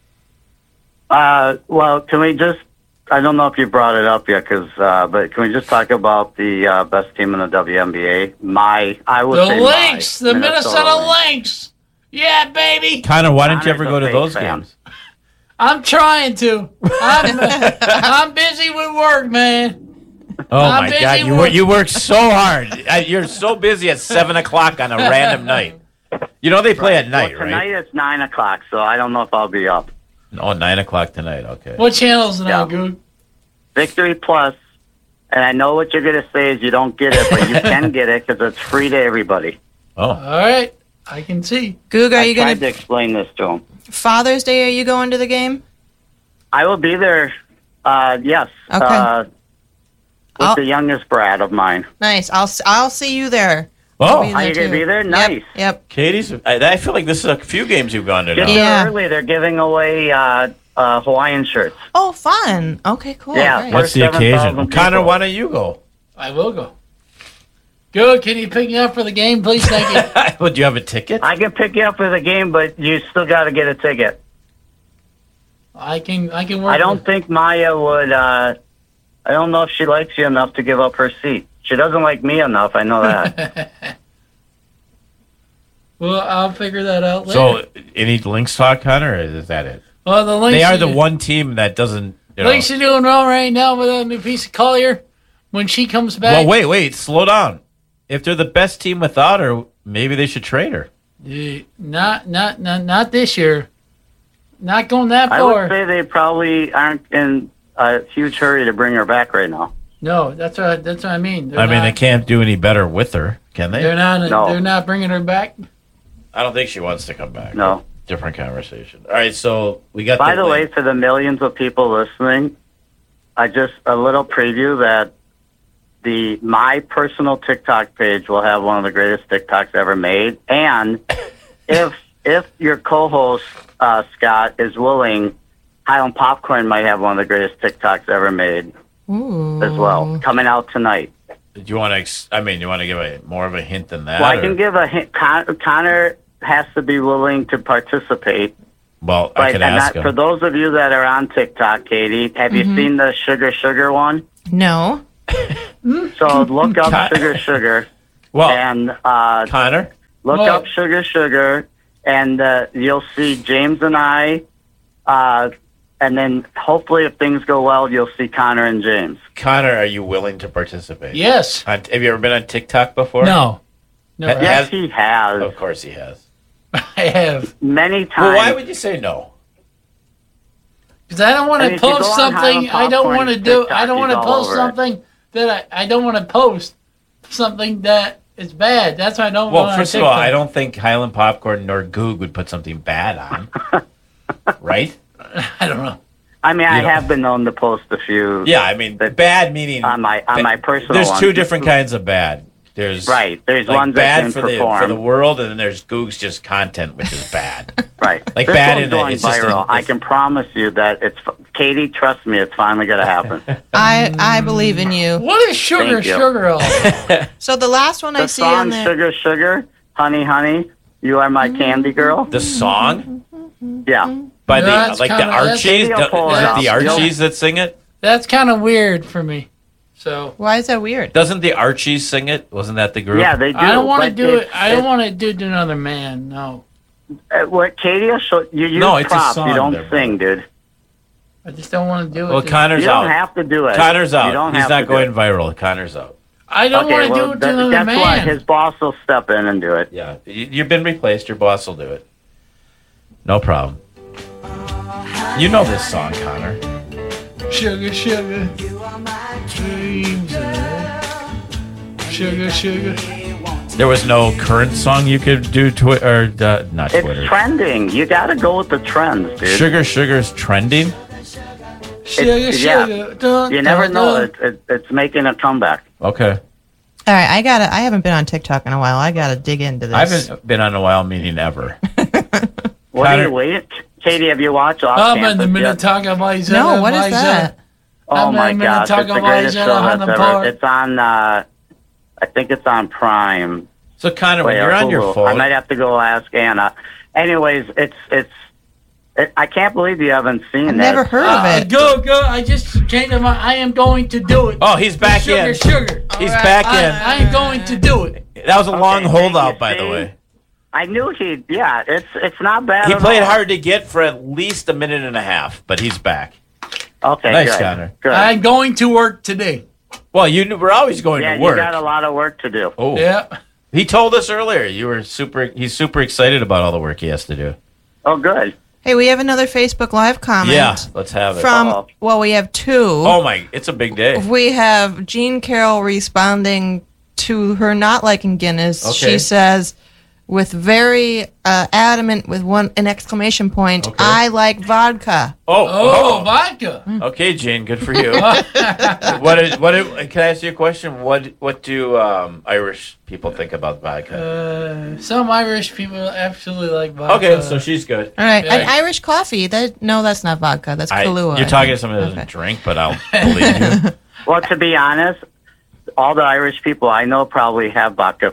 Well, can we just? I don't know if you brought it up yet, but can we just talk about the best team in the WNBA? I would The say Lynx, my the Minnesota Lynx. Yeah, baby. Connor, why don't you ever Connor's go a to fake those fan. games? I'm trying to. I'm busy with work, man. Oh I'm my busy God, work- you work so hard. You're so busy at 7 o'clock on a random night. You know they play at night, Well, tonight right? it's 9 o'clock, so I don't know if I'll be up. Oh, 9 o'clock tonight. Okay. What channel is it Yeah. on, Goog? Victory Plus, and I know what you're going to say is you don't get it, but you can get it because it's free to everybody. Oh, All right. I can see. Goog, are I you tried going to explain this to him. Father's Day, are you going to the game? I will be there, yes, Okay. with I'll- the youngest brat of mine. Nice. I'll see you there. oh, Are you going to be there? Nice. Yep. Katie's. I feel like this is a few games you've gone to now. Get Yeah. there early. They're giving away Hawaiian shirts. Oh, fun. Okay, cool. Yeah. Great. What's the 7,000 occasion? people. Connor, why don't you go? I will go. Good. Can you pick me up for the game, please? Thank you. Well, do you have a ticket? I can pick you up for the game, but you still got to get a ticket. I can work. I don't with- think Maya would. I don't know if she likes you enough to give up her seat. She doesn't like me enough. I know that. Well, I'll figure that out later. So, any Lynx talk, Connor? Or is that it? well, the Lynx They are the one team that doesn't. You know, Lynx are doing well right now with Nafisa Collier. When she comes back, well, wait, slow down. If they're the best team without her, maybe they should trade her. not this year. Not going that I would far. say they probably aren't in a huge hurry to bring her back right now. No, that's what I mean. I mean, they can't do any better with her, can they? They're not. No. They're not bringing her back. I don't think she wants to come back. No. Different conversation. All right, so we got. By the way, Lynx. for the millions of people listening, a little preview that my personal TikTok page will have one of the greatest TikToks ever made, and if your co-host Scott is willing, Highland Popcorn might have one of the greatest TikToks ever made Ooh. as well, coming out tonight. do you want to? you want to give more of a hint than that? Well, I or- can give a hint. Connor has to be willing to participate. Well, I Right, can and ask for him. those of you that are on TikTok, Katie, have you seen the Sugar one? No. So look up Con- Sugar, Well, and Connor, look What? up Sugar, and you'll see James and I, and then hopefully if things go well, you'll see Connor and James. Connor, are you willing to participate? Yes. Have you ever been on TikTok before? No. Never. Yeah. Yes, he has Of course he has. I have. many times. Well, why would you say no? Because I don't want I to mean, if you post go on something. Highland I don't Popcorn want to do. TikTok, I don't want he's to all post over it. something that I don't want to post something that is bad. That's why I don't Well, want. first of all, I don't think Highland Popcorn nor Goog would put something bad on. Right? I don't know. I mean, I You know. have been known to post a few. Yeah, I mean, But bad meaning on my personal. There's ones. two different kinds of bad. There's Right. There's like ones that bad can for perform. the world, and then there's Goog's just content, which is bad. Right. Like this bad one's in that going it's just viral. a- I can promise you that it's. Katie, trust me, it's finally going to happen. I believe in you. What is sugar Thank you. sugar all? So the last one I The see on song there. Sugar, Honey, You Are My Candy Girl. The song Yeah. by That's the kinda- Archies, Maybe I'll pull it the up. Archies that sing it. That's kind of weird for me. So Why is that weird? Doesn't the Archies sing it? Wasn't that the group? Yeah, they do. I don't want to but do it. it's- I don't want to do it to another man. No. What, Katie, you use No, it's a props. song You don't there, sing, dude. I just don't want to do it. Well, to- Connor's You don't out. have to do it. Connor's You out. don't He's have not to do going it. viral. Connor's out. I don't want to well, do it to another guess what? man. His boss will step in and do it. Yeah, you've been replaced. Your boss will do it. No problem. You know this song, Connor. Sugar, sugar. Dreams of sugar. There was no current song you could do Twitter, or not It's Twitter. trending. You got to go with the trends, dude. Sugar's trending. Sugar, yeah. sugar. Dun, You never dun, know. dun. It's making a comeback. Okay, All right, I haven't been on TikTok in a while. I gotta dig into this. I haven't been on a while meeting ever. What Connor- are you waiting? Katie, have you watched Off I'm in Campus the yet? Minnetonka Boys. No, what is that? Oh I'm my in gosh, it's the Minnetonka greatest Boys show in that's Highland ever. Park. It's on. I think it's on Prime. So Connor, when Wait, you're on Hulu. your I phone, might have to go ask Anna. Anyways, I can't believe you haven't seen I've it. never heard of it. Go. I just changed my mind. I am going to do it. oh, he's back sugar, in. sugar. He's All right, back in. I am going to do it. That was a long thank holdout, you, by the Steve. way. I knew he. Yeah, it's not bad. He at played all. hard to get for at least a minute and a half, but he's back. Okay, Nice, good. Connor. Good. I'm going to work today. Well, we're always going yeah, to work. you got a lot of work to do. Oh, Yeah. he told us earlier he's super excited about all the work he has to do. Oh, good. Hey, we have another Facebook Live comment. Yeah, let's have it. From Uh-oh. well, we have two. Oh my, it's a big day. We have Jean Carroll responding to her not liking Guinness. Okay. She says, with very adamant, with an exclamation point, Okay. I like vodka. Oh, vodka. Okay, Jane, good for you. Can I ask you a question? What do Irish people think about vodka? Some Irish people absolutely like vodka. Okay, so she's good. All right. Yeah. And Irish coffee. No, that's not vodka. That's Kahlua. You're talking to someone who doesn't drink, but I'll believe you. Well, to be honest, all the Irish people I know probably have vodka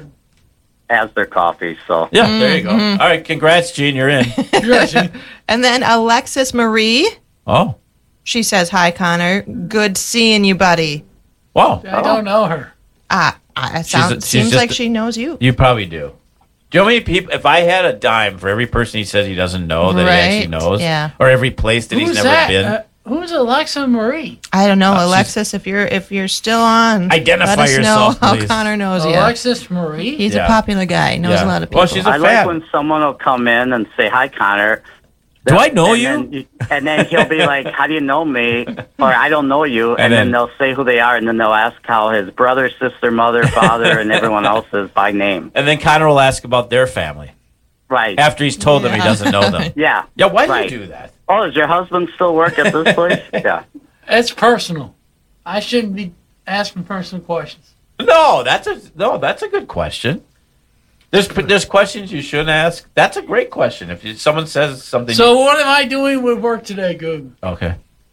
as their coffee. So Yeah, there you go. All right, congrats, Gene. You're in. And then Alexis Marie, Oh, she says, hi, Connor. Good seeing you, buddy. wow. I don't know her. Seems she's like just- she knows you. You probably do. Do you know how many people? If I had a dime for every person he says he doesn't know that he actually Right, knows, yeah. or every place that he's Who's never that? been, Who's Alexa Marie? I don't know, she's- Alexis. If you're still on, Identify let us yourself, know how please. Connor knows you. Alexis Marie? He's Yeah. a popular guy. He knows Yeah. a lot of people. Well, she's a I fan. like when someone will come in and say, "Hi, Connor." Do I know And you? then he'll be like, "How do you know me?" Or "I don't know you." And then- then they'll say who they are, and then they'll ask how his brother, sister, mother, father, and everyone else is by name. And then Connor will ask about their family Right. after he's told them he doesn't know them. Yeah. Yeah, why do Right. you do that? Oh, does your husband still work at this place? Yeah. It's personal. I shouldn't be asking personal questions. No, that's a good question. There's questions you shouldn't ask. That's a great question. If someone says something, So what am I doing with work today, Google? okay,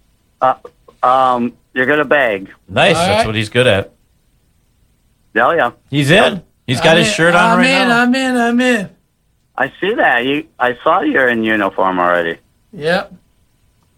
You're gonna beg. nice. All That's right. what he's good at. Oh yeah. He's in. He's got his shirt on right now. I'm in. I see that. I saw you're in uniform already. Yep.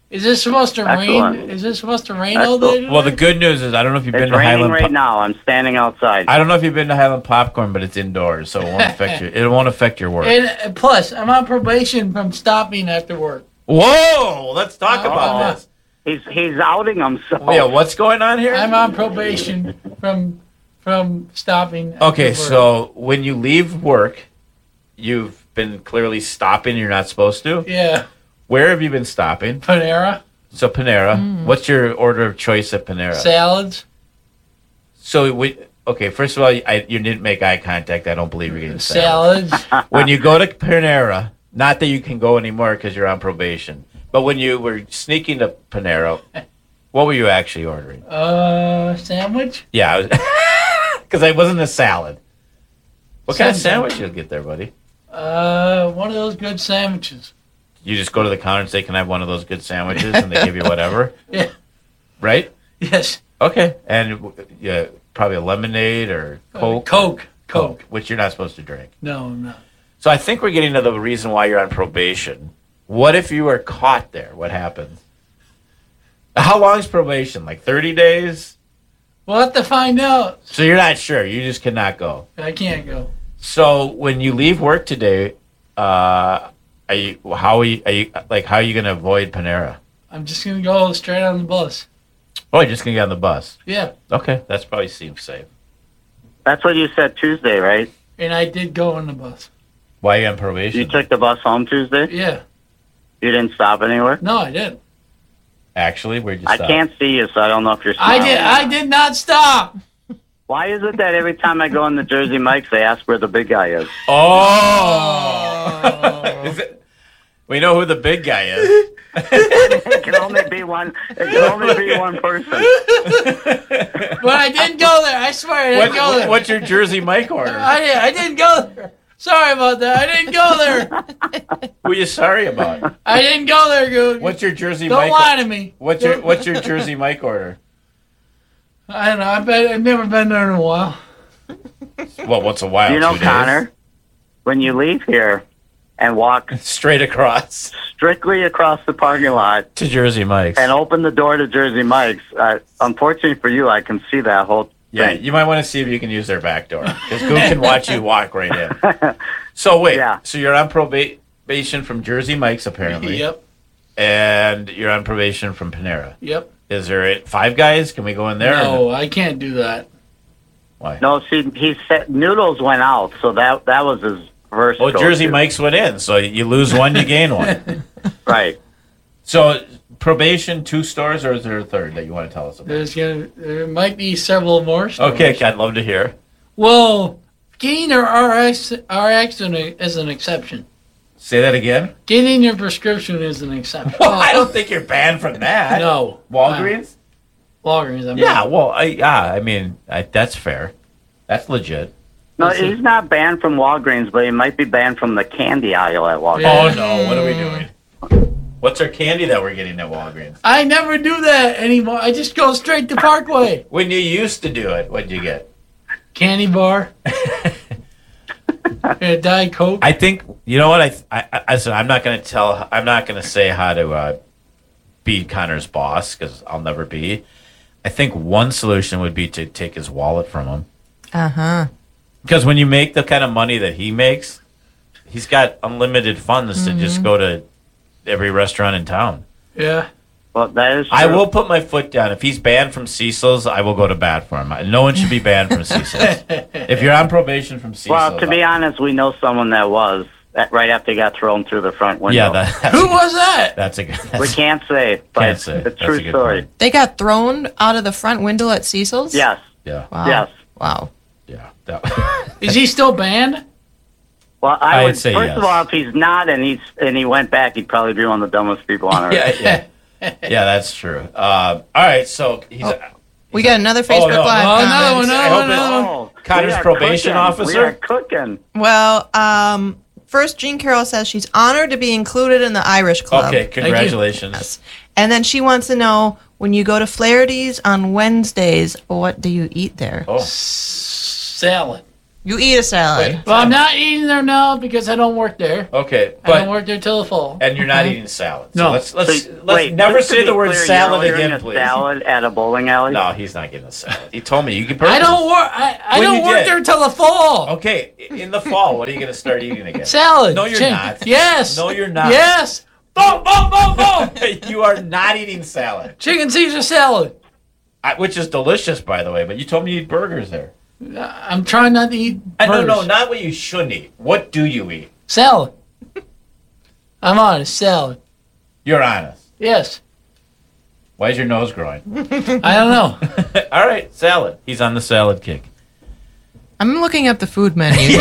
Is this supposed to Excellent. rain? Is this supposed to rain all day? Well, the good news is I don't know if you've been It's to raining Highland. right now. I'm standing outside. I don't know if you've been to Highland Popcorn, but it's indoors, so it won't affect you. It won't affect your work. And plus, I'm on probation from stopping after work. Whoa! Let's talk about this. He's outing himself. Yeah, what's going on here? I'm on probation from stopping. After Okay, work. so when you leave work, you've been clearly stopping. You're not supposed to. Yeah, Where have you been stopping? Panera So Panera. What's your order of choice at Panera? salads. So okay, first of all, you didn't make eye contact. I don't believe you're getting salad. Salads. When you go to Panera, not that you can go anymore because you're on probation, but when you were sneaking to Panera, what were you actually ordering? Sandwich. Yeah, because it wasn't a salad. What kind of Sandwich. sandwich you'll get there, buddy? One of those good sandwiches. You just go to the counter and say, "Can I have one of those good sandwiches?" And they give you whatever. Yeah. Right? Yes. Okay. And yeah, probably a lemonade or Coke. Coke. Which you're not supposed to drink. No, I'm not. So I think we're getting to the reason why you're on probation. What if you were caught there? What happens? How long is probation? Like 30 days? We'll have to find out. So you're not sure. You just cannot go. I can't go. So when you leave work today, how are you going to avoid Panera? I'm just gonna go straight on the bus. Oh, you're just going to get on the bus. Yeah, Okay, that's probably seems safe. That's what you said Tuesday, right? and I did go on the bus. Why are you on probation? You took the bus home Tuesday? Yeah. You didn't stop anywhere? No, I didn't. Actually, where'd you I stop? can't see you, so I don't know if you're I smiling. did. I did not stop. Why is it that every time I go in the Jersey Mike's, they ask where the big guy is? Oh! Is it, we know who the big guy is. It can only be one. It can only be one person. But I didn't go there. I swear I didn't go there. What's your Jersey Mike order? I didn't go there. Sorry about that. I didn't go there. Who are you sorry about? I didn't go there, dude. What's your Jersey Don't Mike? lie to me. What's your Jersey Mike order? I don't know. I've never been there in a while. Well, what's a while? You know, 2 days? Connor, when you leave here and walk Straight across strictly across the parking lot to Jersey Mike's. and open the door to Jersey Mike's, unfortunately for you, I can see that whole Yeah, thing. you might want to see if you can use their back door because Goon can watch you walk right in. So wait, Yeah. so you're on probation from Jersey Mike's apparently, Yep. and you're on probation from Panera. Yep. Is there Five Guys? Can we go in there? No, I can't do that. Why? No, see, he said Noodles went out, so that was his first. Well, Jersey go-to. Mike's went in, so you lose one, you gain one. Right. So probation, 2 stores, or is there a third that you want to tell us about? There might be several more. Stores. Okay, I'd love to hear. Well, getting your RX is an exception. Say that again. Getting your prescription is an exception. I don't think you're banned from that. No. Walgreens? Walgreens. I mean, Yeah, well, I mean, that's fair. That's legit. No, he's not banned from Walgreens, but he might be banned from the candy aisle at Walgreens. Yeah. Oh no, what are we doing? What's our candy that we're getting at Walgreens? I never do that anymore. I just go straight to Parkway. When you used to do it, what'd you get? Candy bar. And a Diet Coke. I think you know what I'm not gonna say how to be Connor's boss because I'll never be. I think one solution would be to take his wallet from him. Because when you make the kind of money that he makes, he's got unlimited funds to just go to every restaurant in town. Yeah. Well, that is true. I will put my foot down. If he's banned from Cecil's, I will go to bat for him. No one should be banned from Cecil's. If you're on probation from Cecil's. Well, to be honest, we know someone that was right after he got thrown through the front window. yeah, that's Who was that? that's a good. we can't say, but Can't it's say. a That's true a good story. point. They got thrown out of the front window at Cecil's? Yes, Yeah, Wow. yes. Wow. yeah. That, Is he still banned? Well, I I'd would say first yes. of all, if he's not and he went back, he'd probably be one of the dumbest people on earth. yeah, yeah, that's true. All right, so he's. We got another Facebook no. Live Oh, another comment. one, I hope another one. Oh, Connor's we are probation cooking. officer? We are cooking. Well, first Jean Carroll says she's honored to be included in the Irish Club. Okay, congratulations. Yes. And then she wants to know, when you go to Flaherty's on Wednesdays, what do you eat there? Oh, Salad. You eat a salad. Wait. Well, I'm not eating there now because I don't work there. Okay, I don't but work there till the fall. and you're not Okay. eating salad. No. So let's Wait, never just to say be the word clear, salad you're ordering again, a please. Salad at a bowling alley? No, he's not getting a salad. He told me you can. I don't work. I When don't you work did. there till the fall. Okay, in the fall, what are you going to start eating again? Salad. No, you're not. Yes. No, you're not. Yes. Boom, boom, boom, boom. You are not eating salad, Chicken Caesar salad. which is delicious, by the way. But you told me you eat burgers there. I'm trying not to eat No, burgers. not what you shouldn't eat. What do you eat? Salad. I'm honest. Salad. You're honest. Yes. Why is your nose growing? I don't know. All right, salad. He's on the salad kick. I'm looking up the food menu. here.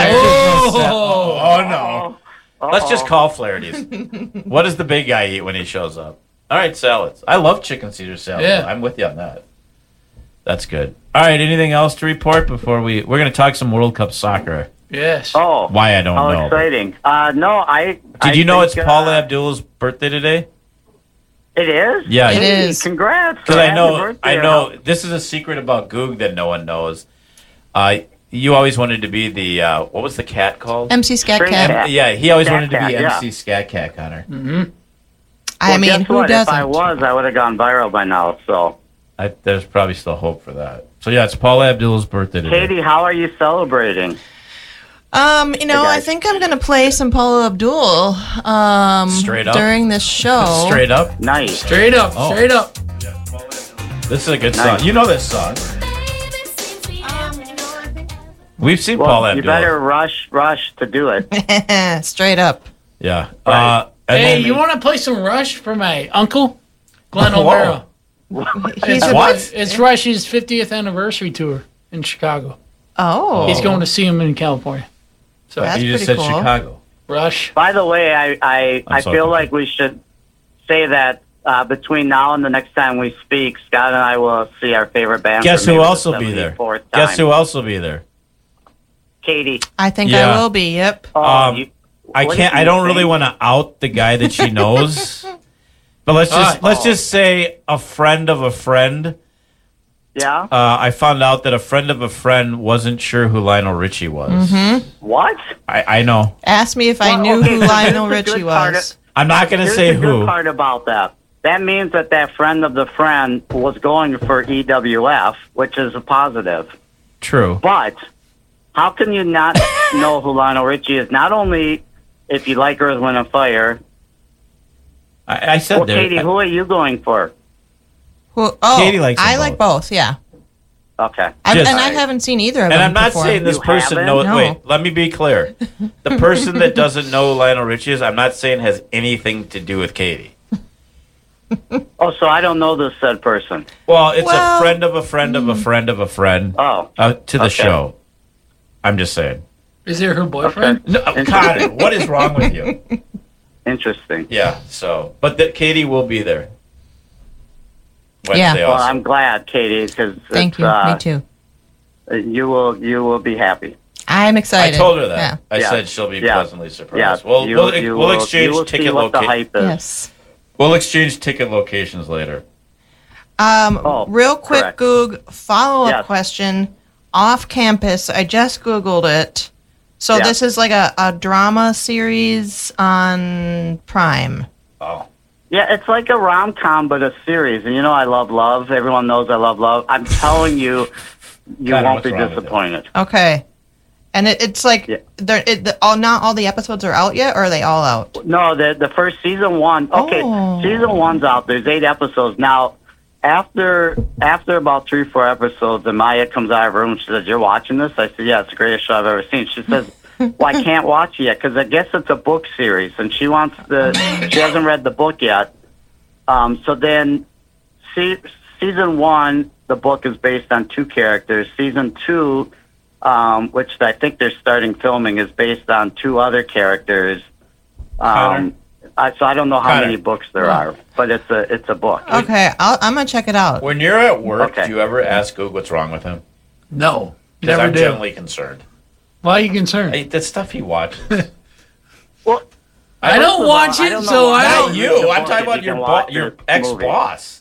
Oh no. Let's just call Flaherty's. What does the big guy eat when he shows up? All right, salads. I love chicken Caesar salad. Yeah. I'm with you on that. That's good. All right, anything else to report before we're going to talk some World Cup soccer. Yes. Oh, Why I don't how know. exciting! No, I. Did you know it's think, Paula Abdul's birthday today? It is. Yeah. It Hey, is. Congrats! Because Happy I know birthday. this is a secret about Goog that no one knows. You always wanted to be the what was the cat called? MC Scat Straight Cat. cat. Yeah, he always Scat wanted to be Cat, yeah. MC Scat Cat, Connor. I Well, mean, guess who what? doesn't? If I was, I would have gone viral by now. So, There's probably still hope for that. So yeah, it's Paula Abdul's birthday today. Katie, how are you celebrating? I think I'm gonna play some Paula Abdul Straight up? during this show. Straight up. Nice. Straight up. Oh. Straight up. This is a good Nice. song. You know this song. We've seen Well, Paula you Abdul. better rush to do it. Straight up. Yeah. Right. and Hey, then- you want to play some Rush for my uncle, Glenn Whoa. O'Mara? He's It's, What? It's Rush's 50th anniversary tour in Chicago. Oh, He's going to see him in California. So That's you just pretty said cool. Chicago. Rush. By the way, I so feel confused. like we should say that between now and the next time we speak, Scott and I will see our favorite band. Guess for who maybe else the will be there? 74th Guess time. who else will be there? Katie. I think Yeah. I will be. Yep. Oh, Um, I what can't. do you I don't really think? want to out the guy that she knows. But let's just say a friend of a friend. Yeah. I found out that a friend of a friend wasn't sure who Lionel Richie was. What? I know. Ask me if I Well, knew okay, who so Lionel here's the Richie good part was. I'm not going to Here's say the who. good part about that. That means that friend of the friend was going for EWF, which is a positive. True. But how can you not know who Lionel Richie is? Not only if you like Earth, Wind, and Fire. I said Well, there. Katie, who are you going for? Who, oh, Katie likes them I like both. Yeah, Okay. Just- and I haven't seen either of And them. I'm not perform. saying this You person haven't? knows. No. Wait, let me be clear. The person that doesn't know who Lionel Richie is, I'm not saying has anything to do with Katie. Oh, so I don't know this said person. Well, it's Well, a friend of a friend of a friend of a friend Oh, to the okay. show. I'm just saying. Is there her boyfriend? okay. No, Connor, what is wrong with you? Interesting. Yeah. So, but Katie will be there. Wednesday Yeah. Well, also. I'm glad, Katie, because Thank you. Me too. You will be happy. I'm I excited. told her that. Yeah. I Yeah. said she'll be Yeah. pleasantly surprised. Yeah. We'll you we'll will- exchange you will ticket see what the locations. hype is. Yes. We'll exchange ticket locations later. Oh, Real quick, correct. Goog, follow-up Yes. question. Off campus, I just Googled it. So Yeah. this is like a drama series on Prime. Oh. Yeah, it's like a rom-com, but a series. And you know I love love. Everyone knows I love love. I'm telling you, you Connor, won't what's be wrong with it? disappointed. Okay. And it's like, Yeah. not all the episodes are out yet, or are they all out? No, the first season one. Okay, Oh. season one's out. There's 8 episodes now. After about 3-4 episodes, and Maya comes out of her room. She says, "You're watching this?" I said, "Yeah, it's the greatest show I've ever seen." She says, "Well, I can't watch it yet because I guess it's a book series, and she wants she hasn't read the book yet." So then, season 1, the book is based on 2 characters. Season 2, which I think they're starting filming, is based on 2 other characters. Connor? So I don't know how Connor. many books there are, but it's a book. Okay, I'm going to check it out. When you're at work, Okay. do you ever ask Goog what's wrong with him? No. Because Never I'm did. generally concerned. Why are you concerned? Hey, the stuff he watches. Well, I don't first of watch all, it, don't know so why I Not don't. you. I'm If talking you about can watch your this ex-boss.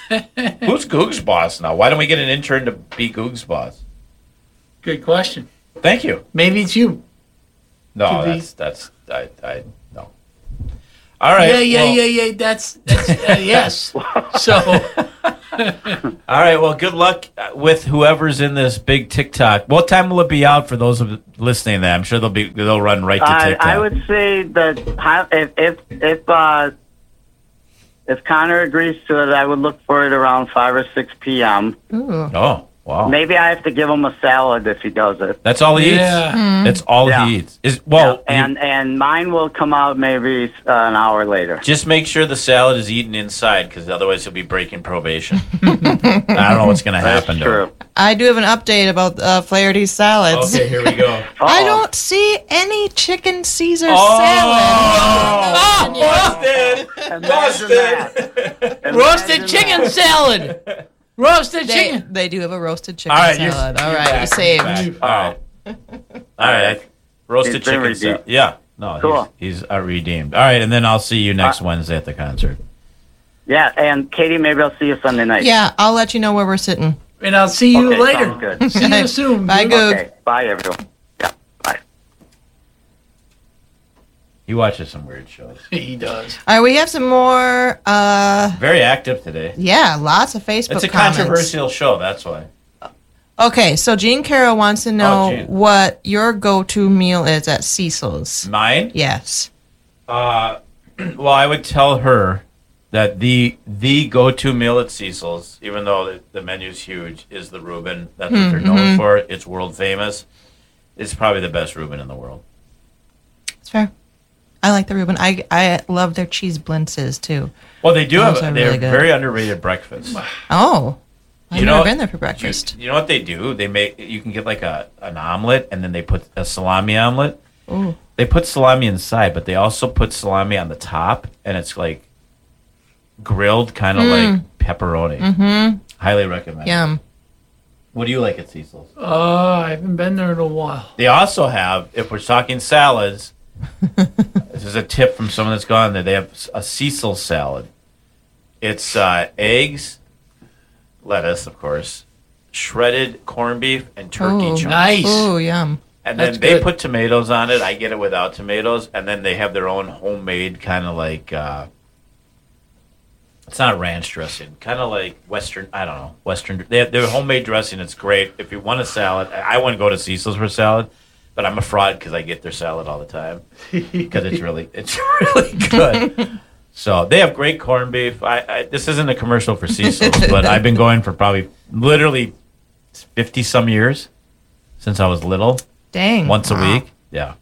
Who's Goog's boss now? Why don't we get an intern to be Goog's boss? Good question. Thank you. Maybe it's you. No, Could be. that's I no. All right. Yeah. That's yes. So, All right. Well, good luck with whoever's in this big TikTok. What time will it be out for those of listening? There, I'm sure they'll run right to TikTok. I would say that if Connor agrees to it, I would look for it around 5 or 6 p.m. Ooh. Oh, wow. Maybe I have to give him a salad if he does it. That's all he Yeah. eats. That's all Yeah. he eats. And mine will come out maybe an hour later. Just make sure the salad is eaten inside, because otherwise he'll be breaking probation. I don't know what's going to That's happen to true. him. I do have an update about Flaherty's salads. Okay, here we go. I don't see any chicken Caesar Oh! salad. Busted! Imagine that. roasted Imagine chicken that. salad. Roasted They, chicken. they do have a roasted chicken All right, salad. All you're right, you back, saved. you're back. All right. Roasted He's been chicken redeemed. salad. Yeah. No, Cool. he's redeemed. All right, and then I'll see you next Wednesday at the concert. Yeah, and Katie, maybe I'll see you Sunday night. Yeah, I'll let you know where we're sitting. And I'll see you Okay, later. sounds good. See you soon. Bye, dude. Goog. Okay, bye, everyone. Yeah, bye. He watches some weird shows. He does. All right, we have some more. Very active today. Yeah, lots of Facebook It's a comments. controversial show, that's why. Okay, so Jean Carroll wants to know Jean. what your go-to meal is at Cecil's. Mine? Yes. Well, I would tell her that the go-to meal at Cecil's, even though the menu's huge, is the Reuben. That's what they're known for. It's world famous. It's probably the best Reuben in the world. It's fair. I like the Reuben. I love their cheese blintzes too. Well, they do Those have are they're really good. very underrated breakfast. Oh, I've You never know- been there for breakfast. You know what they do? You can get like an omelet, and then they put a salami omelet. Ooh. They put salami inside, but they also put salami on the top, and it's like grilled, kind of like pepperoni. Mm-hmm. Highly recommend. Yum. What do you like at Cecil's? I haven't been there in a while. They also have, if we're talking salads, this is a tip from someone that's gone there. They have a Cecil salad. It's eggs, lettuce, of course, shredded corned beef, and turkey Ooh. chunks. Nice. Ooh, yum. And That's then they good. put tomatoes on it. I get it without tomatoes. And then they have their own homemade kind of like, it's not ranch dressing, kind of like Western, I don't know, Western. They have their homemade dressing. It's great. If you want a salad, I wouldn't go to Cecil's for salad, but I'm a fraud because I get their salad all the time because it's really good. So they have great corned beef. This isn't a commercial for Cecil's, but I've been going for probably literally 50 some years since I was little. Dang. Once a Wow. week. Yeah.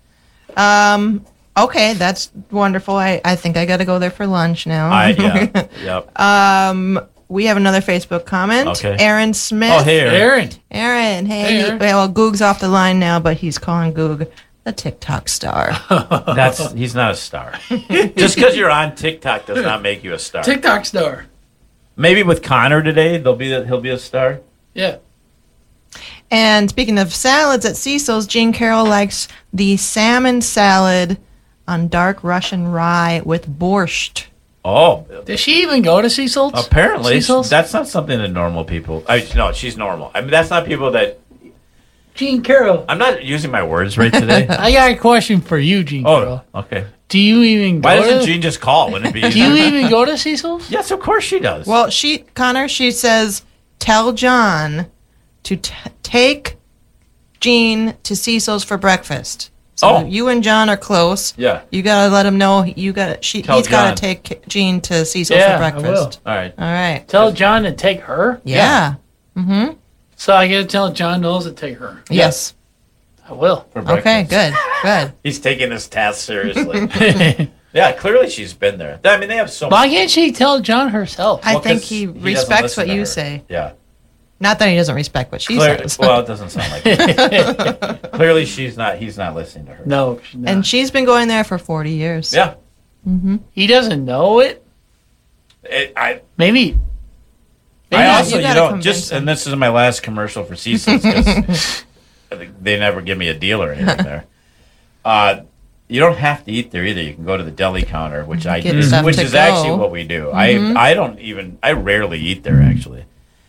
Okay, that's wonderful. I think I got to go there for lunch now. Yeah. Yep. We have another Facebook comment. Okay. Aaron Smith. Oh, hey, Aaron. Aaron, hey. Hey, Aaron. Well, Goog's off the line now, but he's calling Goog the TikTok star. He's not a star. Just because you're on TikTok does not make you a star. TikTok star. Maybe with Connor today, he'll be a star. Yeah. And speaking of salads at Cecil's, Jean Carroll likes the salmon salad on dark Russian rye with borscht. Oh, Does she even go to Cecil's? apparently Cecil's? that's not something that normal people. No, she's normal. I mean, that's not people that. Jean Carroll. I'm not using my words right today. I got a question for you, Jean Carroll. Oh, okay. Do you even go Why to... doesn't Jean just call? Wouldn't it be Do you easier? e- even go to Cecil's? Yes, of course she does. Well, Connor, she says, tell John to take Jean to Cecil's for breakfast. So Oh. you and John are close. Yeah. You gotta let him know. He's Tell got John. to take Jean to Cecil's Yeah, for I breakfast. All right. All right. Tell John to take her? Yeah. So I gotta tell John Knowles to take her. Yes. I will. For breakfast. Okay. Good. Good. He's taking this task seriously. Yeah, clearly she's been there. I mean, they have so Why can't she tell John herself? I Well, think 'cause he doesn't respects listen what to you her. say. Yeah. Not that he doesn't respect what she Clear, says. well, it doesn't sound like it. Clearly he's not listening to her. No, she's not. And she's been going there for 40 years. Yeah. He doesn't know it? Maybe. I also, you gotta convince him. and this is my last commercial for Cecil's because they never give me a deal or anything there. You don't have to eat there either. You can go to the deli counter, which I Get do, stuff which to is go. actually what we do. I rarely eat there actually.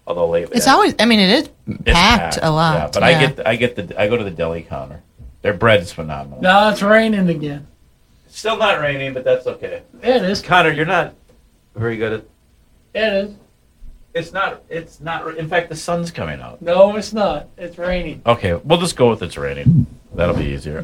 Although lately, It's always. I mean, it is it's packed a lot. Yeah, but I go to the deli counter. Their bread's phenomenal. Now it's raining again. It's still not raining, but that's okay. It is. Connor, you're not very good at. It is. It's not. It's not. In fact, the sun's coming out. No, it's not. It's raining. Okay, we'll just go with it's raining. That'll be easier.